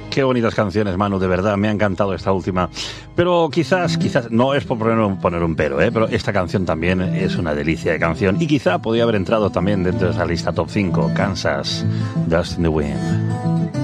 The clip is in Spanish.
Qué bonitas canciones, Manu, de verdad, me ha encantado esta última. Pero quizás, no es por poner un pero, pero esta canción también es una delicia de canción y quizá podría haber entrado también dentro de esa lista top 5, Kansas, Dust in the Wind.